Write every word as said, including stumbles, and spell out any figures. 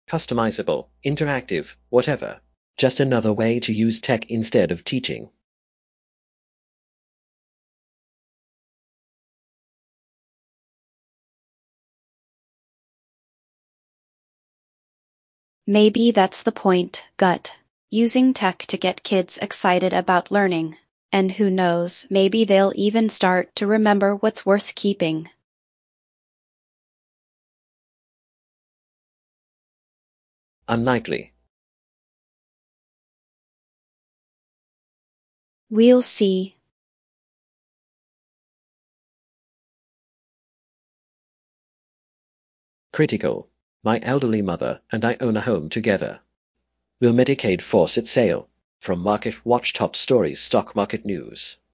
Customizable, interactive, whatever. Just another way to use tech instead of teaching. Maybe that's the point, Gut. Using tech to get kids excited about learning. And who knows, maybe they'll even start to remember what's worth keeping. Unlikely. We'll see. Critical. My elderly mother and I own a home together. Will Medicaid force its sale? From Market Watch Top Stories Stock Market News.